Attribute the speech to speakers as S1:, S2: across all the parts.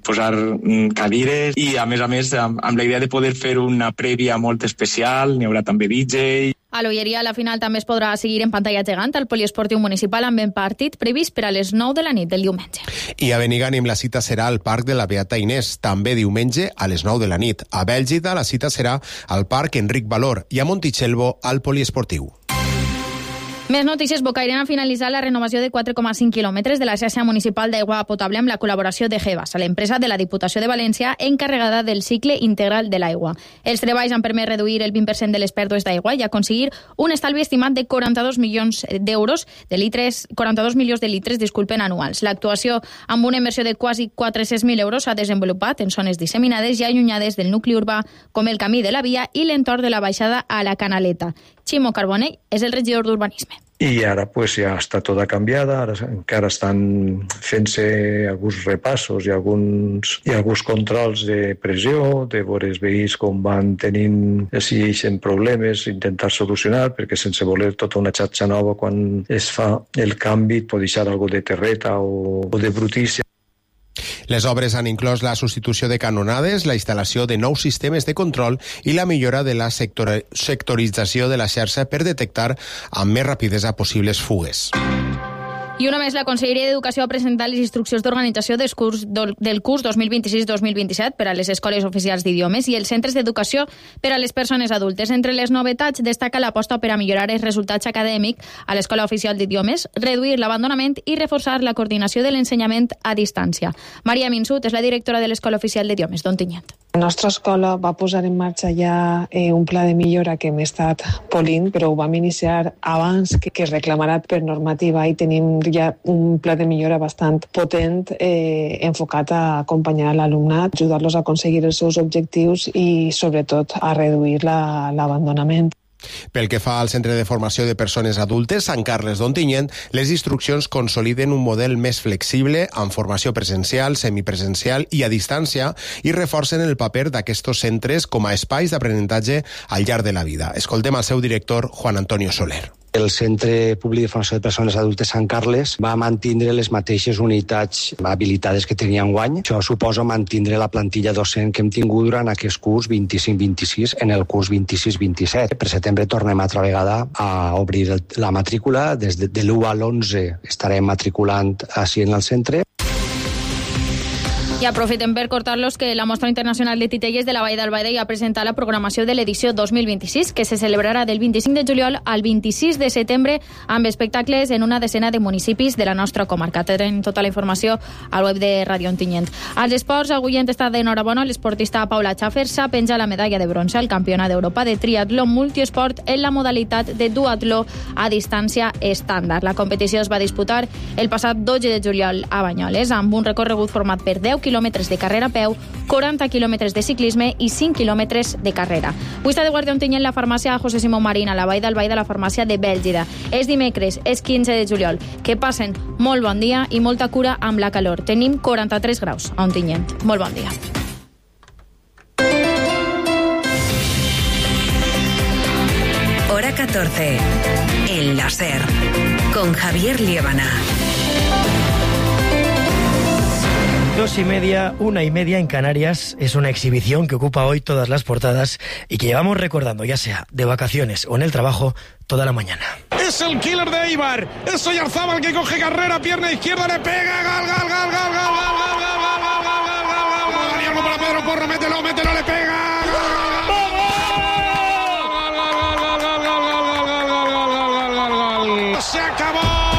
S1: posar cadires i, a més, amb la idea de poder fer una prèvia molt especial. N'hi haurà també DJ.
S2: A l'Olleria, la final també es podrà seguir en pantalla gegant al poliesportiu municipal amb un partit previst per a les 9 de la nit del diumenge.
S3: I a Benigànim la cita serà al Parc de la Beata Inés, també diumenge a les 9 de la nit. A Bèlgida la cita serà al Parc Enric Valor i a Montitxelvo al poliesportiu.
S2: Més notícies. Bocairent ha finalitzat la renovació de 4,5 quilòmetres de la xarxa municipal d'aigua potable amb la col·laboració de Gevas, l'empresa de la Diputació de València encarregada del cicle integral de l'aigua. Els treballs han permès reduir el 20% de les pèrdues d'aigua i aconseguir un estalvi estimat de 42 milions d'euros, 42 milions de litres, anuals. L'actuació, amb una inversió de quasi 400.000 euros, s'ha desenvolupat en zones disseminades i allunyades del nucli urbà, com el camí de la Via i l'entorn de la baixada a la Canaleta. Ximo Carbonell és el regidor d'Urbanisme.
S4: I ara pues, ja està tota canviada, ara encara estan fent-se alguns repassos i alguns controls de pressió, de veure els veïns com van tenint, si hi ha problemes, intentar solucionar, perquè sense voler tota una xarxa nova, quan es fa el canvi, pot deixar alguna de terreta o de brutícia.
S3: Les obres han inclòs la substitució de canonades, la instal·lació de nous sistemes de control i la millora de la sectorització de la xarxa per detectar amb més rapidesa possibles fugues.
S2: I una més, la Conselleria d'Educació ha presentat les instruccions d'organització del curs 2026-2027 per a les escoles oficials d'idiomes i els centres d'educació per a les persones adultes. Entre les novetats destaca l'aposta per a millorar els resultats acadèmics a l'Escola Oficial d'Idiomes, reduir l'abandonament i reforçar la coordinació de l'ensenyament a distància. Maria Minsut és la directora de l'Escola Oficial d'Idiomes d'Ontinyent.
S5: La nostra escola va posar en marxa ja un pla de millora que hem estat polint, però ho vam iniciar abans que es reclamarà per normativa i tenim ja un pla de millora bastant potent enfocat a acompanyar l'alumnat, ajudar-los a aconseguir els seus objectius i, sobretot, a reduir l'abandonament.
S3: Pel que fa al Centre de Formació de Persones Adultes Sant Carles d'Ontinyent, les instruccions consoliden un model més flexible amb formació presencial, semipresencial i a distància i reforcen el paper d'aquests centres com a espais d'aprenentatge al llarg de la vida. Escoltem al seu director, Juan Antonio Soler.
S6: El Centre Públic de Formació de Persones Adultes Sant Carles va mantindre les mateixes unitats habilitades que tenia enguany. Això suposa mantindre la plantilla docent que hem tingut durant aquest curs 25-26 en el curs 26-27. Per setembre tornem altra vegada a obrir la matrícula. Des de l'1 a l'11 estarem matriculant així en el centre.
S2: I aprofitem per cortar-los que la Mostra Internacional de Titelles de la Vall d'Albaida ja ha presentat la programació de l'edició 2026, que se celebrarà del 25 de juliol al 26 de setembre amb espectacles en una decena de municipis de la nostra comarca. Tenen tota la informació al web de Radio Ontinyent. Als esports, Agullent està d'enhorabona. L'esportista Paula Schaffer s'ha penjat la medalla de bronze al Campionat d'Europa de triatló multiesport en la modalitat de duatló a distància estàndard. La competició es va disputar el passat 12 de juliol a Banyoles amb un recorregut format per 10 quilòmetres de carrera a peu, 40 quilòmetres de ciclisme i 5 quilòmetres de carrera. Avui està de guàrdia Ontinyent la farmàcia José Simón Marín, a la Vall d'Albaida la farmàcia de Bèlgida. És dimecres, és 15 de juliol. Que passen molt bon dia i molta cura amb la calor. Tenim 43 graus a Ontinyent. Molt bon dia.
S7: Hora 14. El láser. Con Javier Liébana.
S8: 2:30, 1:30 en Canarias. Es una exhibición que ocupa hoy todas las portadas y que llevamos recordando, ya sea de vacaciones o en el trabajo, toda la mañana.
S9: Es el killer de Eibar. Es Oyarzábal que coge carrera, pierna izquierda, le pega, gol, para Pedro Porro, mételo, le pega. Se acabó.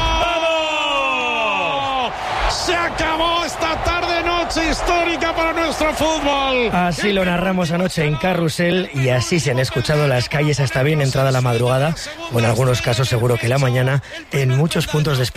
S9: Se acabó esta tarde-noche histórica para nuestro fútbol.
S8: Así lo narramos anoche en Carrusel y así se han escuchado las calles hasta bien entrada la madrugada, o en algunos casos seguro que la mañana, en muchos puntos de España.